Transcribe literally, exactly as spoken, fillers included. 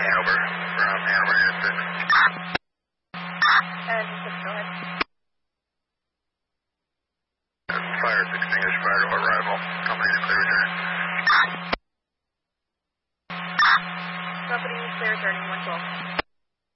Hanover, from Hanover Unit six. And six, go ahead. Fire is extinguished prior to arrival. Company is clear return. Company is clear returning, one twelve.